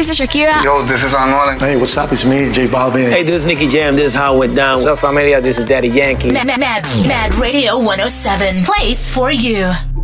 this is Shakira. Yo, this is Anuel. Hey, what's up? It's me, J Balvin. Hey, this is Nicky Jam. This is How It Went Down. What's up, familia? This is Daddy Yankee. Mad Radio 107 plays for you.